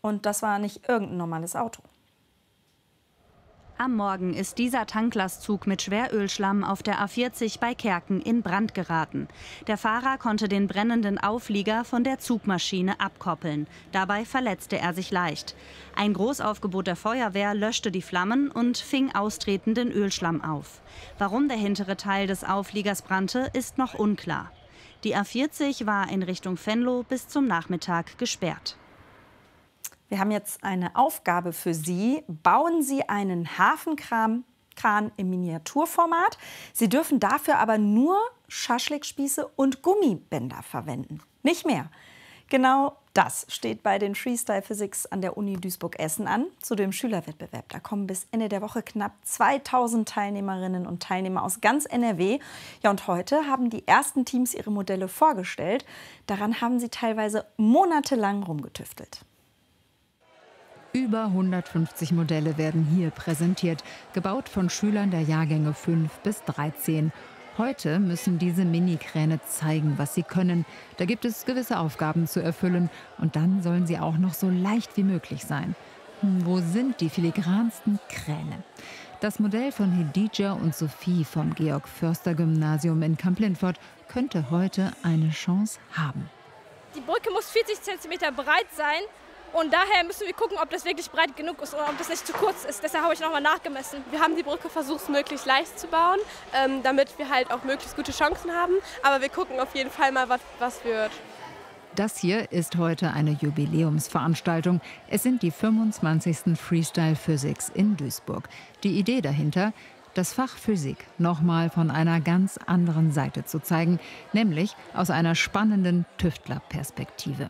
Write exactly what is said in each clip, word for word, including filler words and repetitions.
Und das war nicht irgendein normales Auto. Am Morgen ist dieser Tanklastzug mit Schwerölschlamm auf der A vierzig bei Kerken in Brand geraten. Der Fahrer konnte den brennenden Auflieger von der Zugmaschine abkoppeln. Dabei verletzte er sich leicht. Ein Großaufgebot der Feuerwehr löschte die Flammen und fing austretenden Ölschlamm auf. Warum der hintere Teil des Aufliegers brannte, ist noch unklar. Die A vierzig war in Richtung Venlo bis zum Nachmittag gesperrt. Wir haben jetzt eine Aufgabe für Sie. Bauen Sie einen Hafenkran Kran im Miniaturformat. Sie dürfen dafür aber nur Schaschlikspieße und Gummibänder verwenden. Nicht mehr. Genau das steht bei den Freestyle Physics an der Uni Duisburg-Essen an, zu dem Schülerwettbewerb. Da kommen bis Ende der Woche knapp zweitausend Teilnehmerinnen und Teilnehmer aus ganz N R W. Ja, und heute haben die ersten Teams ihre Modelle vorgestellt. Daran haben sie teilweise monatelang rumgetüftelt. Über hundertfünfzig Modelle werden hier präsentiert, gebaut von Schülern der Jahrgänge fünf bis dreizehn. Heute müssen diese Minikräne zeigen, was sie können. Da gibt es gewisse Aufgaben zu erfüllen und dann sollen sie auch noch so leicht wie möglich sein. Hm, wo sind die filigransten Kräne? Das Modell von Hedija und Sophie vom Georg-Förster-Gymnasium in Kamp-Lintfort könnte heute eine Chance haben. Die Brücke muss vierzig Zentimeter breit sein. Und daher müssen wir gucken, ob das wirklich breit genug ist oder ob das nicht zu kurz ist. Deshalb habe ich nochmal nachgemessen. Wir haben die Brücke versucht, möglichst leicht zu bauen, ähm, damit wir halt auch möglichst gute Chancen haben. Aber wir gucken auf jeden Fall mal, was, was wird. Das hier ist heute eine Jubiläumsveranstaltung. Es sind die fünfundzwanzigsten Freestyle Physics in Duisburg. Die Idee dahinter, das Fach Physik nochmal von einer ganz anderen Seite zu zeigen, nämlich aus einer spannenden Tüftlerperspektive.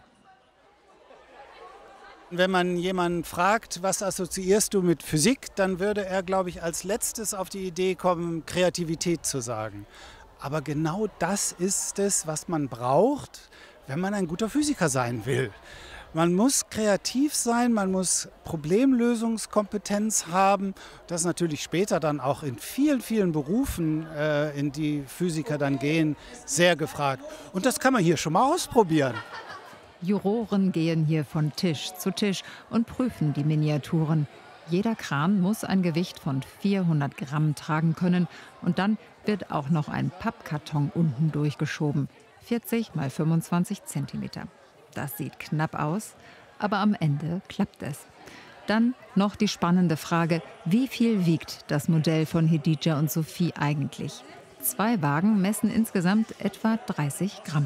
Wenn man jemanden fragt, was assoziierst du mit Physik, dann würde er, glaube ich, als letztes auf die Idee kommen, Kreativität zu sagen. Aber genau das ist es, was man braucht, wenn man ein guter Physiker sein will. Man muss kreativ sein, man muss Problemlösungskompetenz haben. Das ist natürlich später dann auch in vielen, vielen Berufen, äh, in die Physiker dann gehen, sehr gefragt. Und das kann man hier schon mal ausprobieren. Juroren gehen hier von Tisch zu Tisch und prüfen die Miniaturen. Jeder Kran muss ein Gewicht von vierhundert Gramm tragen können und dann wird auch noch ein Pappkarton unten durchgeschoben. vierzig mal fünfundzwanzig Zentimeter. Das sieht knapp aus, aber am Ende klappt es. Dann noch die spannende Frage, wie viel wiegt das Modell von Hedija und Sophie eigentlich? Zwei Wagen messen insgesamt etwa dreißig Gramm.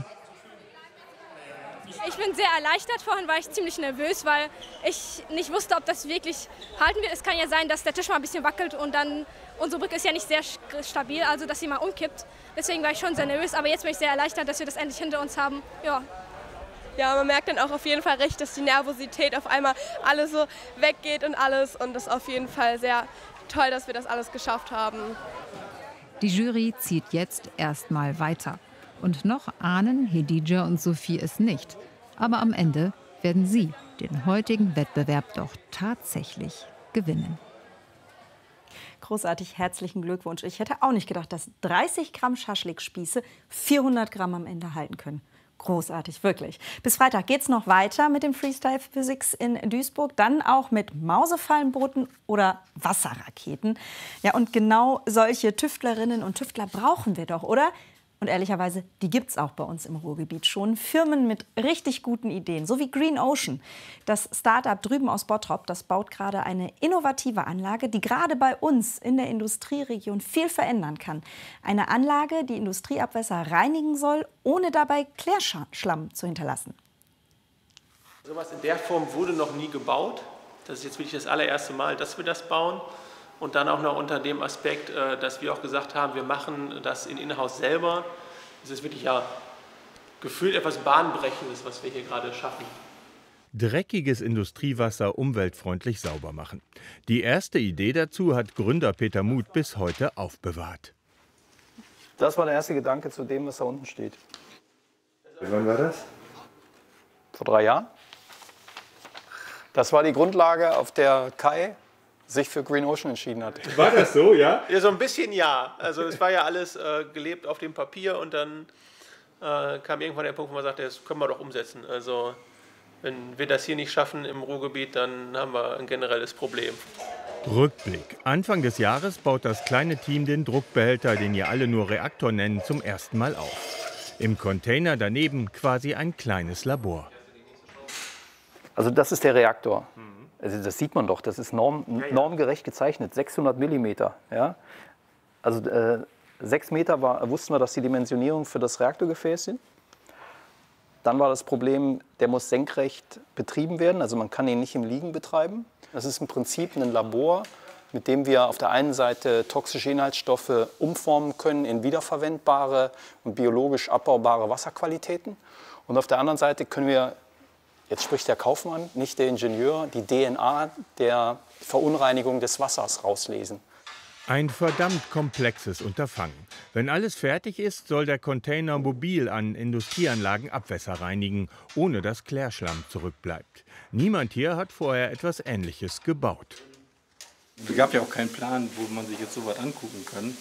Ich bin sehr erleichtert. Vorhin war ich ziemlich nervös, weil ich nicht wusste, ob das wirklich halten wird. Es kann ja sein, dass der Tisch mal ein bisschen wackelt und dann, unsere Brücke ist ja nicht sehr stabil, also dass sie mal umkippt. Deswegen war ich schon sehr nervös, aber jetzt bin ich sehr erleichtert, dass wir das endlich hinter uns haben. Ja. Ja, man merkt dann auch auf jeden Fall recht, dass die Nervosität auf einmal alles so weggeht und alles. Und das ist auf jeden Fall sehr toll, dass wir das alles geschafft haben. Die Jury zieht jetzt erstmal weiter. Und noch ahnen Hedija und Sophie es nicht. Aber am Ende werden sie den heutigen Wettbewerb doch tatsächlich gewinnen. Großartig, herzlichen Glückwunsch. Ich hätte auch nicht gedacht, dass dreißig Gramm Schaschlikspieße vierhundert Gramm am Ende halten können. Großartig, wirklich. Bis Freitag geht es noch weiter mit dem Freestyle Physics in Duisburg. Dann auch mit Mausefallenbooten oder Wasserraketen. Ja, und genau solche Tüftlerinnen und Tüftler brauchen wir doch, oder? Und ehrlicherweise, die gibt es auch bei uns im Ruhrgebiet schon. Firmen mit richtig guten Ideen, so wie Green Ocean. Das Start-up drüben aus Bottrop, das baut gerade eine innovative Anlage, die gerade bei uns in der Industrieregion viel verändern kann. Eine Anlage, die Industrieabwässer reinigen soll, ohne dabei Klärschlamm zu hinterlassen. So etwas in der Form wurde noch nie gebaut. Das ist jetzt wirklich das allererste Mal, dass wir das bauen. Und dann auch noch unter dem Aspekt, dass wir auch gesagt haben, wir machen das in Inhouse selber. Es ist wirklich ja gefühlt etwas Bahnbrechendes, was wir hier gerade schaffen. Dreckiges Industriewasser umweltfreundlich sauber machen. Die erste Idee dazu hat Gründer Peter Muth bis heute aufbewahrt. Das war der erste Gedanke zu dem, was da unten steht. Wann war das? Vor drei Jahren. Das war die Grundlage, auf der Kai sich für Green Ocean entschieden hat. War das so, ja? Ja, so ein bisschen ja. Also es war ja alles äh, gelebt auf dem Papier und dann äh, kam irgendwann der Punkt, wo man sagte, das können wir doch umsetzen. Also Wenn wir das hier nicht schaffen im Ruhrgebiet, dann haben wir ein generelles Problem. Rückblick. Anfang des Jahres baut das kleine Team den Druckbehälter, den ihr alle nur Reaktor nennen, zum ersten Mal auf. Im Container daneben quasi ein kleines Labor. Also das ist der Reaktor. Also das sieht man doch, das ist norm, normgerecht gezeichnet, sechshundert Millimeter. Ja? Also äh, sechs Meter war, wussten wir, dass die Dimensionierung für das Reaktorgefäß sind. Dann war das Problem, der muss senkrecht betrieben werden, also man kann ihn nicht im Liegen betreiben. Das ist im Prinzip ein Labor, mit dem wir auf der einen Seite toxische Inhaltsstoffe umformen können in wiederverwendbare und biologisch abbaubare Wasserqualitäten. Und auf der anderen Seite können wir, jetzt spricht der Kaufmann, nicht der Ingenieur, die D N A der Verunreinigung des Wassers rauslesen. Ein verdammt komplexes Unterfangen. Wenn alles fertig ist, soll der Container mobil an Industrieanlagen Abwässer reinigen, ohne dass Klärschlamm zurückbleibt. Niemand hier hat vorher etwas Ähnliches gebaut. Es gab ja auch keinen Plan, wo man sich jetzt so was angucken kann.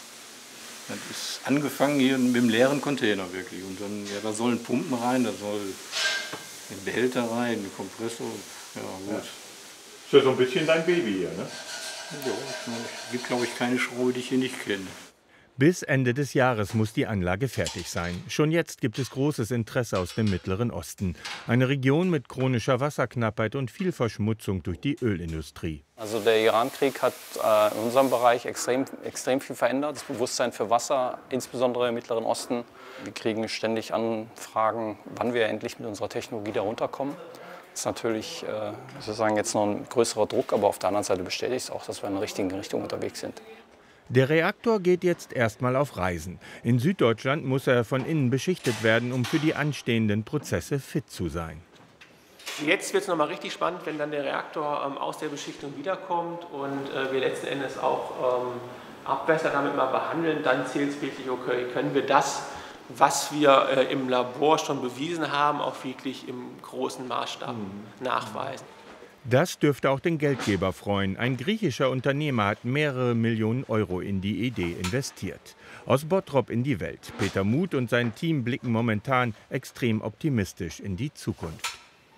Das ist angefangen hier mit dem leeren Container wirklich. Und dann, ja, da sollen Pumpen rein, da soll ein Behälter rein, ein Kompressor. Ja, gut. Ist ja so ein bisschen dein Baby hier, ne? Ja, es gibt, glaube ich, keine Schraube, die ich hier nicht kenne. Bis Ende des Jahres muss die Anlage fertig sein. Schon jetzt gibt es großes Interesse aus dem Mittleren Osten. Eine Region mit chronischer Wasserknappheit und viel Verschmutzung durch die Ölindustrie. Also der Irankrieg hat äh, in unserem Bereich extrem, extrem viel verändert. Das Bewusstsein für Wasser, insbesondere im Mittleren Osten. Wir kriegen ständig Anfragen, wann wir endlich mit unserer Technologie da runterkommen. Das ist natürlich äh, sozusagen jetzt noch ein größerer Druck, aber auf der anderen Seite bestätigt es auch, dass wir in der richtigen Richtung unterwegs sind. Der Reaktor geht jetzt erstmal auf Reisen. In Süddeutschland muss er von innen beschichtet werden, um für die anstehenden Prozesse fit zu sein. Jetzt wird es noch mal richtig spannend, wenn dann der Reaktor ähm, aus der Beschichtung wiederkommt und äh, wir letzten Endes auch ähm, Abwässer damit mal behandeln. Dann zählt es wirklich, okay, können wir das, was wir äh, im Labor schon bewiesen haben, auch wirklich im großen Maßstab mhm. nachweisen. Das dürfte auch den Geldgeber freuen. Ein griechischer Unternehmer hat mehrere Millionen Euro in die Idee investiert. Aus Bottrop in die Welt. Peter Muth und sein Team blicken momentan extrem optimistisch in die Zukunft.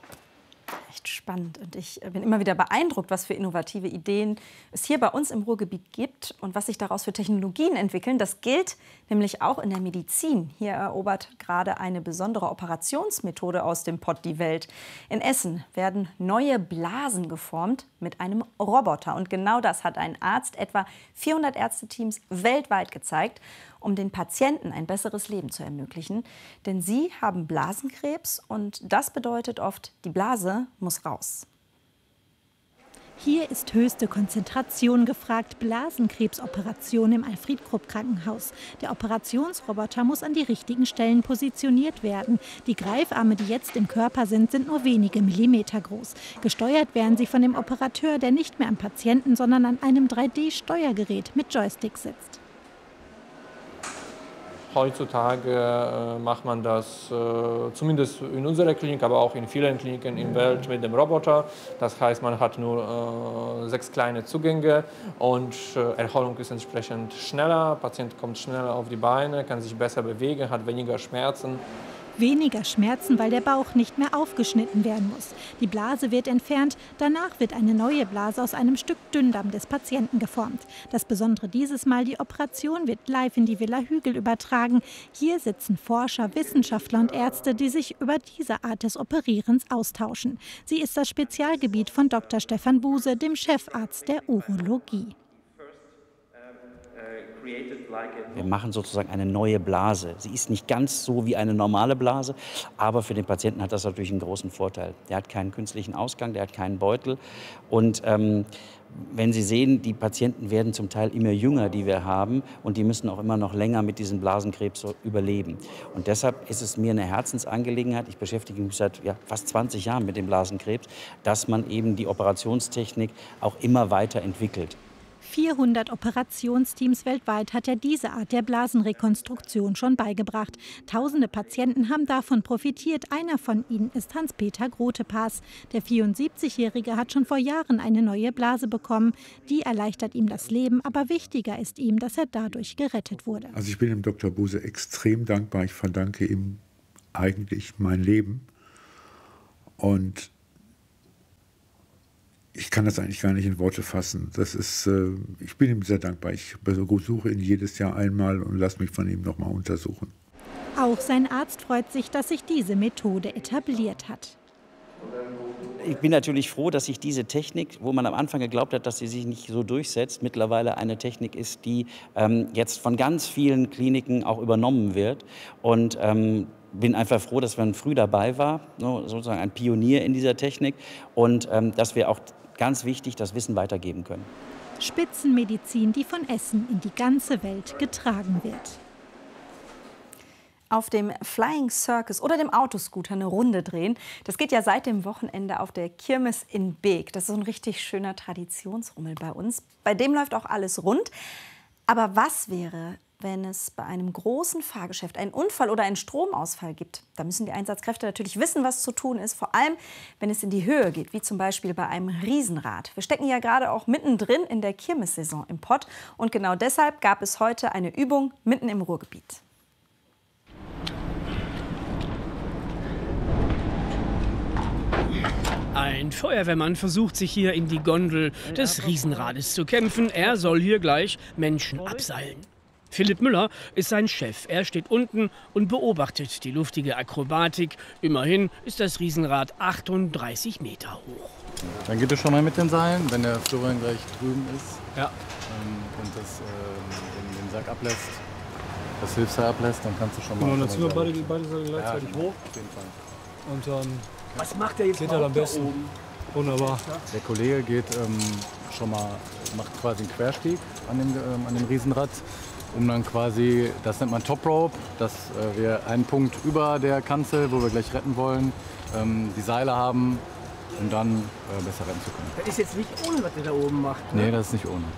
Echt spannend. Und ich bin immer wieder beeindruckt, was für innovative Ideen es hier bei uns im Ruhrgebiet gibt und was sich daraus für Technologien entwickeln. Das gilt nämlich auch in der Medizin. Hier erobert gerade eine besondere Operationsmethode aus dem Pott die Welt. In Essen werden neue Blasen geformt mit einem Roboter. Und genau das hat ein Arzt etwa vierhundert Ärzteteams weltweit gezeigt, um den Patienten ein besseres Leben zu ermöglichen. Denn sie haben Blasenkrebs und das bedeutet oft, die Blase muss raus. Hier ist höchste Konzentration gefragt. Blasenkrebsoperation im Alfred-Krupp-Krankenhaus. Der Operationsroboter muss an die richtigen Stellen positioniert werden. Die Greifarme, die jetzt im Körper sind, sind nur wenige Millimeter groß. Gesteuert werden sie von dem Operateur, der nicht mehr am Patienten, sondern an einem drei D Steuergerät mit Joystick sitzt. Heutzutage äh, macht man das äh, zumindest in unserer Klinik, aber auch in vielen Kliniken in der Welt mit dem Roboter. Das heißt, man hat nur äh, sechs kleine Zugänge und äh, Erholung ist entsprechend schneller. Der Patient kommt schneller auf die Beine, kann sich besser bewegen, hat weniger Schmerzen. Weniger Schmerzen, weil der Bauch nicht mehr aufgeschnitten werden muss. Die Blase wird entfernt, danach wird eine neue Blase aus einem Stück Dünndarm des Patienten geformt. Das Besondere dieses Mal, die Operation wird live in die Villa Hügel übertragen. Hier sitzen Forscher, Wissenschaftler und Ärzte, die sich über diese Art des Operierens austauschen. Sie ist das Spezialgebiet von Doktor Stefan Buse, dem Chefarzt der Urologie. Wir machen sozusagen eine neue Blase. Sie ist nicht ganz so wie eine normale Blase, aber für den Patienten hat das natürlich einen großen Vorteil. Der hat keinen künstlichen Ausgang, der hat keinen Beutel. Und ähm, wenn Sie sehen, die Patienten werden zum Teil immer jünger, die wir haben, und die müssen auch immer noch länger mit diesem Blasenkrebs so überleben. Und deshalb ist es mir eine Herzensangelegenheit, ich beschäftige mich seit ja, fast zwanzig Jahren mit dem Blasenkrebs, dass man eben die Operationstechnik auch immer weiter entwickelt. vierhundert Operationsteams weltweit hat er diese Art der Blasenrekonstruktion schon beigebracht. Tausende Patienten haben davon profitiert. Einer von ihnen ist Hans-Peter Grotepass. Der vierundsiebzigjährige hat schon vor Jahren eine neue Blase bekommen. Die erleichtert ihm das Leben, aber wichtiger ist ihm, dass er dadurch gerettet wurde. Also ich bin dem Doktor Buse extrem dankbar. Ich verdanke ihm eigentlich mein Leben. Und ich kann das eigentlich gar nicht in Worte fassen. Das ist, äh, ich bin ihm sehr dankbar. Ich besuche ihn jedes Jahr einmal und lasse mich von ihm nochmal untersuchen. Auch sein Arzt freut sich, dass sich diese Methode etabliert hat. Ich bin natürlich froh, dass sich diese Technik, wo man am Anfang geglaubt hat, dass sie sich nicht so durchsetzt, mittlerweile eine Technik ist, die ähm, jetzt von ganz vielen Kliniken auch übernommen wird. Und ähm, bin einfach froh, dass man früh dabei war, sozusagen ein Pionier in dieser Technik. Und ähm, dass wir auch, ganz wichtig, das Wissen weitergeben können. Spitzenmedizin, die von Essen in die ganze Welt getragen wird. Auf dem Flying Circus oder dem Autoscooter eine Runde drehen. Das geht ja seit dem Wochenende auf der Kirmes in Beek. Das ist so ein richtig schöner Traditionsrummel bei uns. Bei dem läuft auch alles rund. Aber was wäre, wenn es bei einem großen Fahrgeschäft einen Unfall oder einen Stromausfall gibt? Da müssen die Einsatzkräfte natürlich wissen, was zu tun ist. Vor allem, wenn es in die Höhe geht, wie zum Beispiel bei einem Riesenrad. Wir stecken ja gerade auch mittendrin in der Kirmessaison im Pott. Und genau deshalb gab es heute eine Übung mitten im Ruhrgebiet. Ein Feuerwehrmann versucht sich hier in die Gondel des Riesenrades zu kämpfen. Er soll hier gleich Menschen abseilen. Philipp Müller ist sein Chef. Er steht unten und beobachtet die luftige Akrobatik. Immerhin ist das Riesenrad achtunddreißig Meter hoch. Dann geht es schon mal mit den Seilen, wenn der Florian gleich drüben ist. Ja. Ähm, und das, ähm, den, den Sack ablässt, das Hilfsseil ablässt, dann kannst du schon mal... Und dann schon ziehen wir mal beide, beide Seile gleichzeitig ja, hoch. Auf jeden Fall. Und dann Was macht der jetzt geht er am besten. Oben? Wunderbar. Der Kollege geht ähm, schon mal, macht quasi einen Querstieg an dem, ähm, an dem Riesenrad, um dann quasi, das nennt man Top Rope, dass äh, wir einen Punkt über der Kanzel, wo wir gleich retten wollen, ähm, die Seile haben, um dann äh, besser retten zu können. Das ist jetzt nicht ohne, was der da oben macht. Ne? Nee, das ist nicht ohne.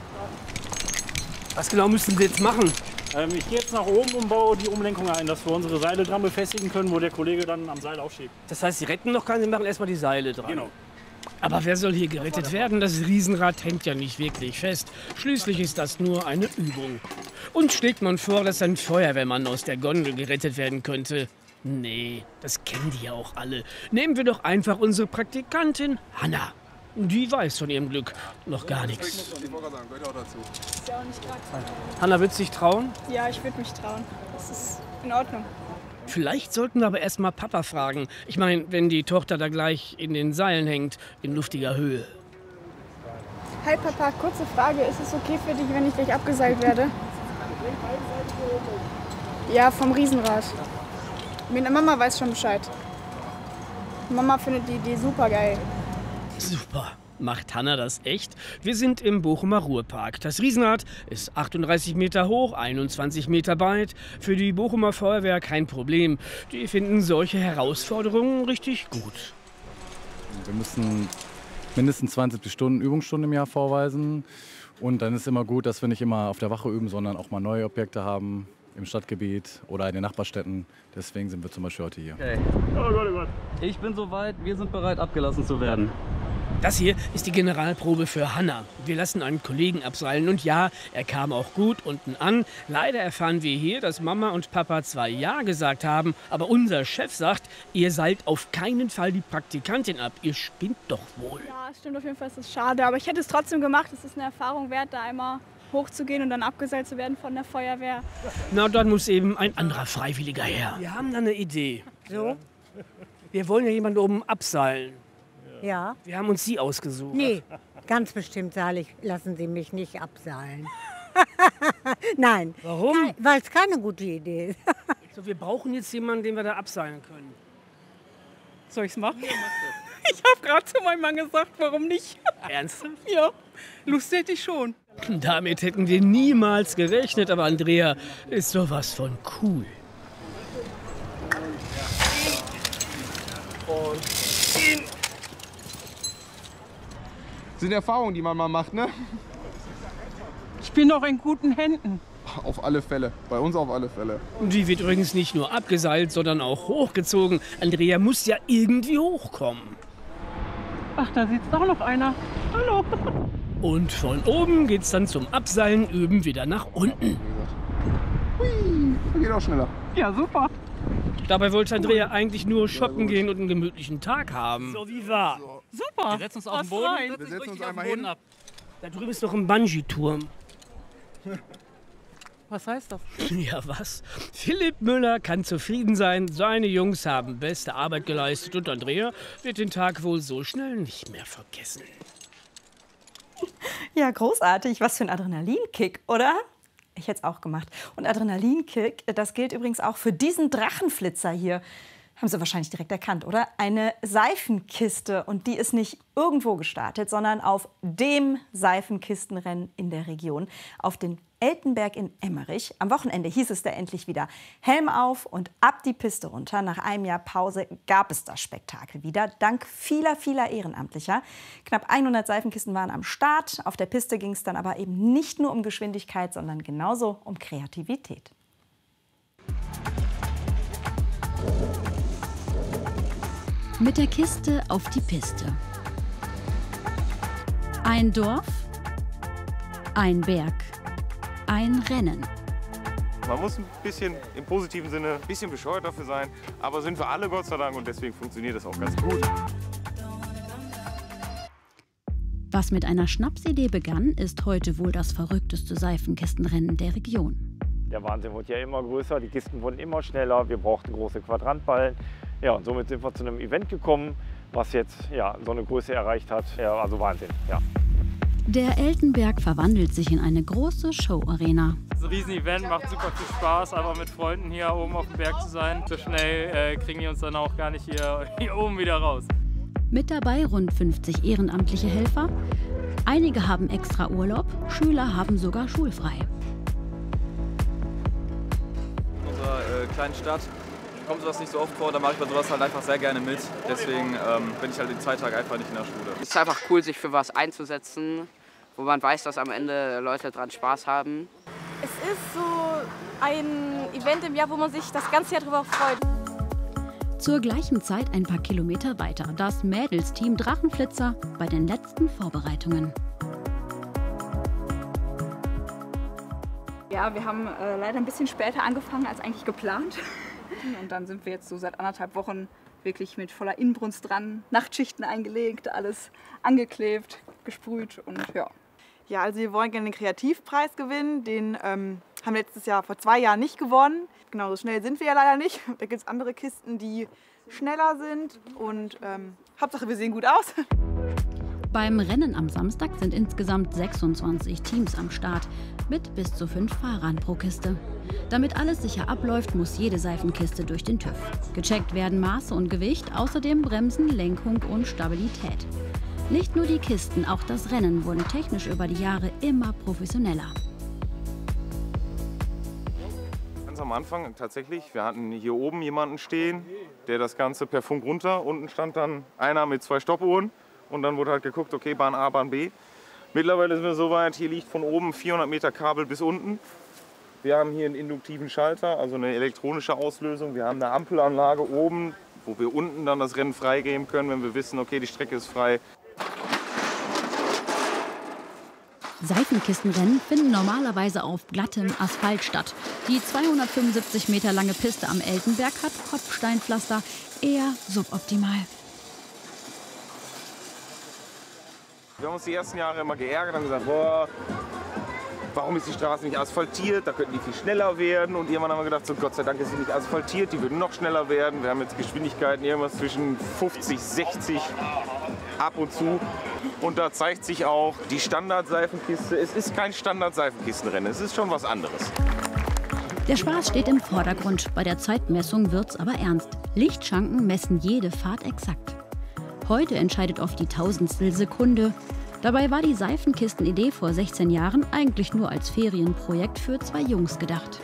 Was genau müssen Sie jetzt machen? Ähm, ich gehe jetzt nach oben und baue die Umlenkung ein, dass wir unsere Seile dran befestigen können, wo der Kollege dann am Seil aufschiebt. Das heißt, Sie retten noch keinen, Sie machen erstmal die Seile dran. Genau. Aber wer soll hier gerettet werden? Das Riesenrad hängt ja nicht wirklich fest. Schließlich ist das nur eine Übung. Und schlägt man vor, dass ein Feuerwehrmann aus der Gondel gerettet werden könnte? Nee, das kennen die ja auch alle. Nehmen wir doch einfach unsere Praktikantin Hanna. Die weiß von ihrem Glück noch gar nichts. Hanna, würdest du dich trauen? Ja, ich würde mich trauen. Das ist in Ordnung. Vielleicht sollten wir aber erst mal Papa fragen. Ich meine, wenn die Tochter da gleich in den Seilen hängt, in luftiger Höhe. Hi Papa, kurze Frage. Ist es okay für dich, wenn ich gleich abgeseilt werde? Ja, vom Riesenrad. Meine Mama weiß schon Bescheid. Mama findet die Idee super geil. Super. Macht Hanna das echt? Wir sind im Bochumer Ruhrpark. Das Riesenrad ist achtunddreißig Meter hoch, einundzwanzig Meter breit. Für die Bochumer Feuerwehr kein Problem. Die finden solche Herausforderungen richtig gut. Wir müssen mindestens zwanzig Stunden Übungsstunden im Jahr vorweisen. Und dann ist immer gut, dass wir nicht immer auf der Wache üben, sondern auch mal neue Objekte haben im Stadtgebiet oder in den Nachbarstädten. Deswegen sind wir zum Beispiel heute hier. Okay. Oh Gott, oh Gott. Ich bin soweit, wir sind bereit, abgelassen zu werden. Das hier ist die Generalprobe für Hanna. Wir lassen einen Kollegen abseilen und ja, er kam auch gut unten an. Leider erfahren wir hier, dass Mama und Papa zwar Ja gesagt haben, aber unser Chef sagt, ihr seilt auf keinen Fall die Praktikantin ab. Ihr spinnt doch wohl. Ja, stimmt auf jeden Fall, es ist schade, aber ich hätte es trotzdem gemacht. Es ist eine Erfahrung wert, da einmal hochzugehen und dann abgeseilt zu werden von der Feuerwehr. Na, dann muss eben ein anderer Freiwilliger her. Wir haben da eine Idee. So? Wir wollen ja jemanden oben abseilen. Ja. Wir haben uns Sie ausgesucht. Nee, ganz bestimmt sage ich, lassen Sie mich nicht abseilen. Nein. Warum? Weil es keine gute Idee ist. So, wir brauchen jetzt jemanden, den wir da abseilen können. Soll ich's machen? Ich habe gerade zu meinem Mann gesagt, warum nicht? Ernsthaft? Ja, Lust hätte ich schon. Damit hätten wir niemals gerechnet, aber Andrea ist sowas von cool. Und in. Das sind Erfahrungen, die man mal macht, ne? Ich bin noch in guten Händen. Auf alle Fälle, bei uns auf alle Fälle. Und die wird übrigens nicht nur abgeseilt, sondern auch hochgezogen. Andrea muss ja irgendwie hochkommen. Ach, da sitzt auch noch einer. Hallo. Und von oben geht's dann zum Abseilen üben wieder nach unten. Hui, geht auch schneller. Ja, super. Dabei wollte Andrea eigentlich nur shoppen gehen und einen gemütlichen Tag haben. So wie war. Super. Wir setzen uns auf den Boden. Rein. Wir setzen uns einmal hin. Ab. Da drüben ist noch ein Bungee-Turm. Was heißt das? Ja, was? Philipp Müller kann zufrieden sein. Seine Jungs haben beste Arbeit geleistet und Andrea wird den Tag wohl so schnell nicht mehr vergessen. Ja, großartig. Was für ein Adrenalinkick, oder? Ich hätte es auch gemacht. Und Adrenalinkick, das gilt übrigens auch für diesen Drachenflitzer hier. Haben Sie wahrscheinlich direkt erkannt, oder? Eine Seifenkiste. Und die ist nicht irgendwo gestartet, sondern auf dem Seifenkistenrennen in der Region. Auf den Eltenberg in Emmerich. Am Wochenende hieß es da endlich wieder Helm auf und ab die Piste runter. Nach einem Jahr Pause gab es das Spektakel wieder. Dank vieler, vieler Ehrenamtlicher. Knapp hundert Seifenkisten waren am Start. Auf der Piste ging es dann aber eben nicht nur um Geschwindigkeit, sondern genauso um Kreativität. Mit der Kiste auf die Piste. Ein Dorf, ein Berg, ein Rennen. Man muss ein bisschen, im positiven Sinne, ein bisschen bescheuert dafür sein, aber sind wir alle, Gott sei Dank, und deswegen funktioniert das auch ganz gut. Was mit einer Schnapsidee begann, ist heute wohl das verrückteste Seifenkistenrennen der Region. Der Wahnsinn wurde ja immer größer, die Kisten wurden immer schneller, wir brauchten große Quadrantballen. Ja, und somit sind wir zu einem Event gekommen, was jetzt ja, so eine Größe erreicht hat. Ja, also Wahnsinn, ja. Der Eltenberg verwandelt sich in eine große Show-Arena. Das ist ein Riesen-Event, macht super viel Spaß, einfach mit Freunden hier oben auf dem Berg zu sein. So schnell äh, kriegen die uns dann auch gar nicht hier, hier oben wieder raus. Mit dabei rund fünfzig ehrenamtliche Helfer. Einige haben extra Urlaub, Schüler haben sogar schulfrei. In unserer äh, kleinen Stadt kommt sowas nicht so oft vor, da mache ich bei sowas halt einfach sehr gerne mit. Deswegen ähm, bin ich halt die zwei Tage einfach nicht in der Schule. Es ist einfach cool, sich für was einzusetzen, wo man weiß, dass am Ende Leute dran Spaß haben. Es ist so ein Event im Jahr, wo man sich das ganze Jahr darüber freut. Zur gleichen Zeit ein paar Kilometer weiter das Mädelsteam Drachenflitzer bei den letzten Vorbereitungen. Ja, wir haben äh, leider ein bisschen später angefangen als eigentlich geplant. Und dann sind wir jetzt so seit anderthalb Wochen wirklich mit voller Inbrunst dran. Nachtschichten eingelegt, alles angeklebt, gesprüht und ja. Ja, also wir wollen gerne den Kreativpreis gewinnen. Den ähm, haben wir letztes Jahr vor zwei Jahren nicht gewonnen. Genau, so schnell sind wir ja leider nicht. Da gibt es andere Kisten, die schneller sind. Und ähm, Hauptsache, wir sehen gut aus. Beim Rennen am Samstag sind insgesamt sechsundzwanzig Teams am Start mit bis zu fünf Fahrern pro Kiste. Damit alles sicher abläuft, muss jede Seifenkiste durch den TÜV. Gecheckt werden Maße und Gewicht, außerdem Bremsen, Lenkung und Stabilität. Nicht nur die Kisten, auch das Rennen wurden technisch über die Jahre immer professioneller. Ganz am Anfang tatsächlich, wir hatten hier oben jemanden stehen, der das Ganze per Funk runter, unten stand dann einer mit zwei Stoppuhren. Und dann wurde halt geguckt, okay, Bahn A, Bahn B. Mittlerweile sind wir so weit, hier liegt von oben vierhundert Meter Kabel bis unten. Wir haben hier einen induktiven Schalter, also eine elektronische Auslösung. Wir haben eine Ampelanlage oben, wo wir unten dann das Rennen freigeben können, wenn wir wissen, okay, die Strecke ist frei. Seifenkistenrennen finden normalerweise auf glattem Asphalt statt. Die zweihundertfünfundsiebzig Meter lange Piste am Eltenberg hat Kopfsteinpflaster, eher suboptimal. Wir haben uns die ersten Jahre immer geärgert und gesagt, boah, warum ist die Straße nicht asphaltiert? Da könnten die viel schneller werden. Und irgendwann haben wir gedacht, so Gott sei Dank ist sie nicht asphaltiert, die würden noch schneller werden. Wir haben jetzt Geschwindigkeiten irgendwas zwischen fünfzig, sechzig ab und zu. Und da zeigt sich auch die Standard-Seifenkiste. Es ist kein Standard-Seifenkistenrennen, es ist schon was anderes. Der Spaß steht im Vordergrund. Bei der Zeitmessung wird's aber ernst. Lichtschranken messen jede Fahrt exakt. Heute entscheidet oft die Tausendstel Sekunde. Dabei war die Seifenkistenidee vor sechzehn Jahren eigentlich nur als Ferienprojekt für zwei Jungs gedacht.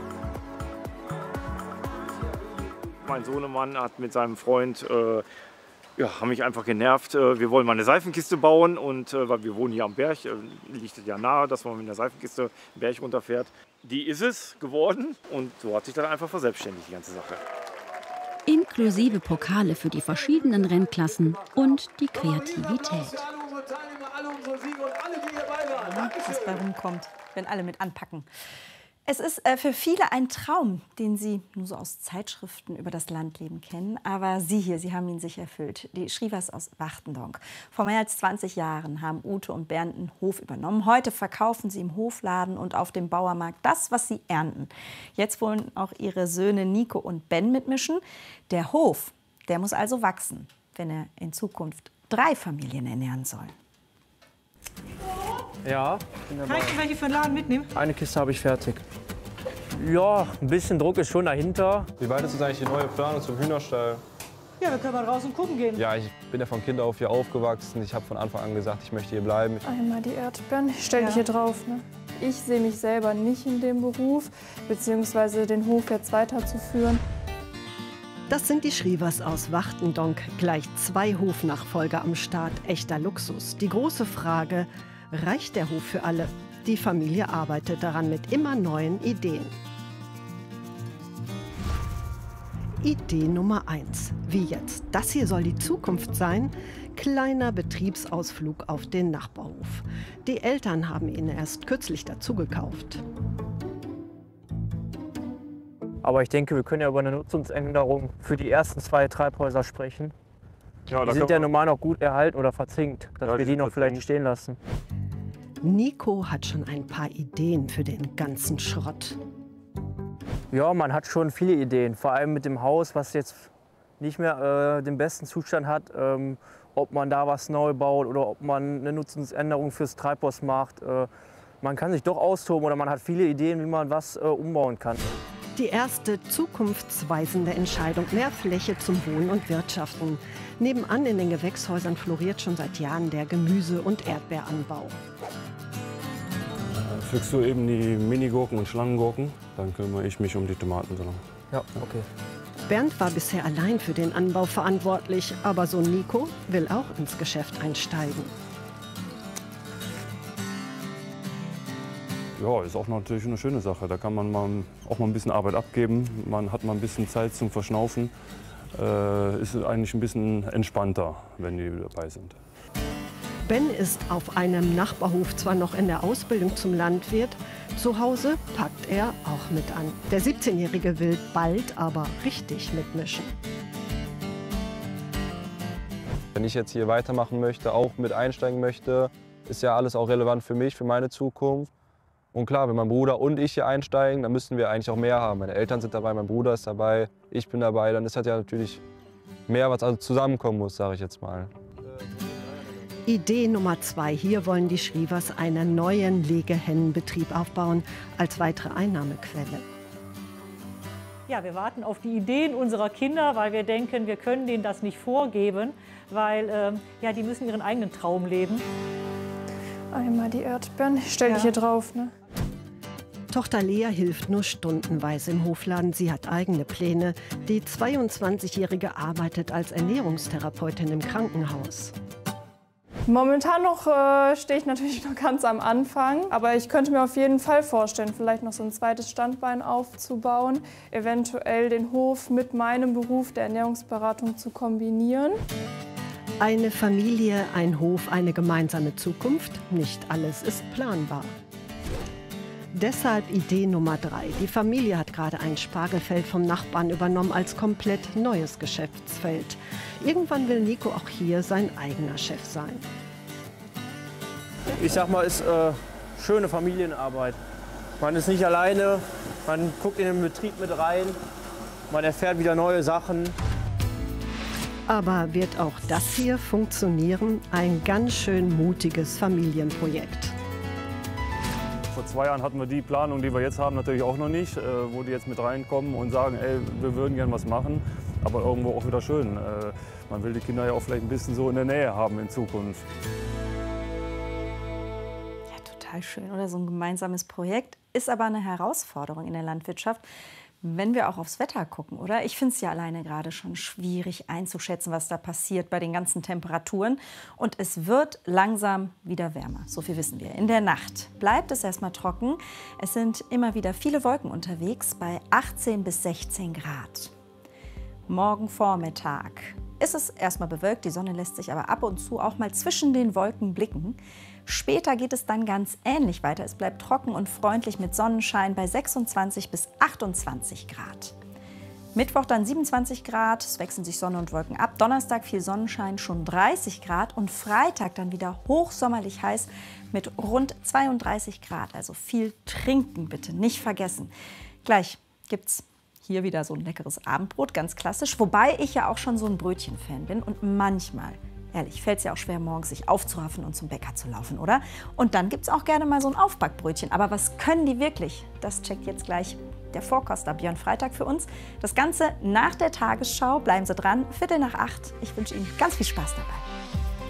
Mein Sohnemann hat mit seinem Freund, äh, ja, haben mich einfach genervt. Äh, wir wollen mal eine Seifenkiste bauen und äh, weil wir wohnen hier am Berg, äh, liegt es ja nahe, dass man mit einer Seifenkiste den Berg runterfährt. Die ist es geworden und so hat sich dann einfach verselbstständigt, die ganze Sache. Inklusive Pokale für die verschiedenen Rennklassen und die Kreativität. Was bei rumkommt, wenn alle mit anpacken. Es ist äh, für viele ein Traum, den sie nur so aus Zeitschriften über das Landleben kennen. Aber Sie hier, Sie haben ihn sich erfüllt. Die Schrivers aus Wachtendonk. Vor mehr als zwanzig Jahren haben Ute und Bernd einen Hof übernommen. Heute verkaufen sie im Hofladen und auf dem Bauermarkt das, was sie ernten. Jetzt wollen auch ihre Söhne Nico und Ben mitmischen. Der Hof, der muss also wachsen, wenn er in Zukunft drei Familien ernähren soll. Ja, bin dabei. Kann ich welche für den Laden mitnehmen? Eine Kiste habe ich fertig. Ja, ein bisschen Druck ist schon dahinter. Wie weit ist jetzt eigentlich die neue Planung zum Hühnerstall? Ja, wir können mal draußen gucken gehen. Ja, ich bin ja von Kind auf hier aufgewachsen. Ich habe von Anfang an gesagt, ich möchte hier bleiben. Einmal die Erdbeeren. Ich stell dich Ja. hier drauf. Ne? Ich sehe mich selber nicht in dem Beruf, beziehungsweise den Hof jetzt weiterzuführen. Das sind die Schrivers aus Wachtendonk. Gleich zwei Hofnachfolger am Start. Echter Luxus. Die große Frage, reicht der Hof für alle? Die Familie arbeitet daran mit immer neuen Ideen. Idee Nummer eins. Wie jetzt? Das hier soll die Zukunft sein? Kleiner Betriebsausflug auf den Nachbarhof. Die Eltern haben ihn erst kürzlich dazu gekauft. Aber ich denke, wir können ja über eine Nutzungsänderung für die ersten zwei Treibhäuser sprechen. Ja, die da sind können ja wir- normal noch gut erhalten oder verzinkt, dass Ja, wir die die sind noch vielleicht stehen lassen. Nico hat schon ein paar Ideen für den ganzen Schrott. Ja, man hat schon viele Ideen, vor allem mit dem Haus, was jetzt nicht mehr äh, den besten Zustand hat. Ähm, ob man da was neu baut oder ob man eine Nutzungsänderung fürs Treibhaus macht. Äh, man kann sich doch austoben oder man hat viele Ideen, wie man was äh, umbauen kann. Die erste zukunftsweisende Entscheidung, mehr Fläche zum Wohnen und Wirtschaften. Nebenan in den Gewächshäusern floriert schon seit Jahren der Gemüse- und Erdbeeranbau. Pflückst du eben die Minigurken und Schlangengurken, dann kümmere ich mich um die Tomaten. Ja, okay. Bernd war bisher allein für den Anbau verantwortlich, aber Sohn Nico will auch ins Geschäft einsteigen. Ja, ist auch natürlich eine schöne Sache. Da kann man mal, auch mal ein bisschen Arbeit abgeben. Man hat mal ein bisschen Zeit zum Verschnaufen. Äh, ist eigentlich ein bisschen entspannter, wenn die dabei sind. Ben ist auf einem Nachbarhof zwar noch in der Ausbildung zum Landwirt, zu Hause packt er auch mit an. Der siebzehnjährige will bald aber richtig mitmischen. Wenn ich jetzt hier weitermachen möchte, auch mit einsteigen möchte, ist ja alles auch relevant für mich, für meine Zukunft. Und klar, wenn mein Bruder und ich hier einsteigen, dann müssen wir eigentlich auch mehr haben. Meine Eltern sind dabei, mein Bruder ist dabei, ich bin dabei. Dann ist halt ja natürlich mehr, was also zusammenkommen muss, sage ich jetzt mal. Idee Nummer zwei. Hier wollen die Schrivers einen neuen Legehennenbetrieb aufbauen als weitere Einnahmequelle. Ja, wir warten auf die Ideen unserer Kinder, weil wir denken, wir können denen das nicht vorgeben, weil ähm, ja, die müssen ihren eigenen Traum leben. Einmal die Erdbeeren. Ich stell dich hier drauf. Ne? Tochter Lea hilft nur stundenweise im Hofladen. Sie hat eigene Pläne. Die zweiundzwanzigjährige arbeitet als Ernährungstherapeutin im Krankenhaus. Momentan noch äh, stehe ich natürlich noch ganz am Anfang, aber ich könnte mir auf jeden Fall vorstellen, vielleicht noch so ein zweites Standbein aufzubauen, eventuell den Hof mit meinem Beruf der Ernährungsberatung zu kombinieren. Eine Familie, ein Hof, eine gemeinsame Zukunft. Nicht alles ist planbar. Deshalb Idee Nummer drei. Die Familie hat gerade ein Spargelfeld vom Nachbarn übernommen als komplett neues Geschäftsfeld. Irgendwann will Nico auch hier sein eigener Chef sein. Ich sag mal, es ist äh, schöne Familienarbeit. Man ist nicht alleine, man guckt in den Betrieb mit rein, man erfährt wieder neue Sachen. Aber wird auch das hier funktionieren? Ein ganz schön mutiges Familienprojekt. Vor zwei Jahren hatten wir die Planung, die wir jetzt haben, natürlich auch noch nicht, äh, wo die jetzt mit reinkommen und sagen, ey, wir würden gern was machen, aber irgendwo auch wieder schön. Äh, man will die Kinder ja auch vielleicht ein bisschen so in der Nähe haben in Zukunft. Ja, total schön, oder? So ein gemeinsames Projekt ist aber eine Herausforderung in der Landwirtschaft, wenn wir auch aufs Wetter gucken, oder? Ich finde es ja alleine gerade schon schwierig einzuschätzen, was da passiert bei den ganzen Temperaturen. Und es wird langsam wieder wärmer, so viel wissen wir. In der Nacht bleibt es erstmal trocken. Es sind immer wieder viele Wolken unterwegs bei achtzehn bis sechzehn Grad. Morgen Vormittag ist es erstmal bewölkt, die Sonne lässt sich aber ab und zu auch mal zwischen den Wolken blicken. Später geht es dann ganz ähnlich weiter. Es bleibt trocken und freundlich mit Sonnenschein bei sechsundzwanzig bis achtundzwanzig Grad. Mittwoch dann siebenundzwanzig Grad, es wechseln sich Sonne und Wolken ab. Donnerstag viel Sonnenschein, schon dreißig Grad. Und Freitag dann wieder hochsommerlich heiß mit rund zweiunddreißig Grad. Also viel trinken bitte, nicht vergessen. Gleich gibt es hier wieder so ein leckeres Abendbrot, ganz klassisch. Wobei ich ja auch schon so ein Brötchen-Fan bin. Und manchmal, ehrlich, fällt es ja auch schwer, morgens sich aufzuraffen und zum Bäcker zu laufen, oder? Und dann gibt es auch gerne mal so ein Aufbackbrötchen. Aber was können die wirklich? Das checkt jetzt gleich der Vorkoster Björn Freitag für uns. Das Ganze nach der Tagesschau. Bleiben Sie dran, Viertel nach acht. Ich wünsche Ihnen ganz viel Spaß dabei.